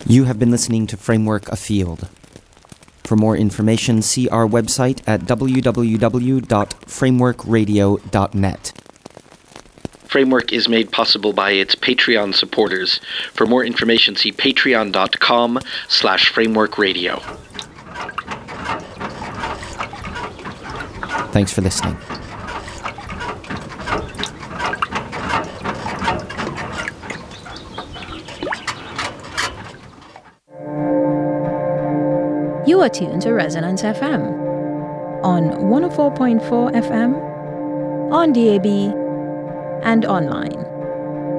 You have been listening to Framework Afield. For more information, see our website at www.frameworkradio.net. Framework is made possible by its Patreon supporters. For more information, see patreon.com/frameworkradio. Thanks for listening. You are tuned to Resonance FM on 104.4 FM, on DAB, and online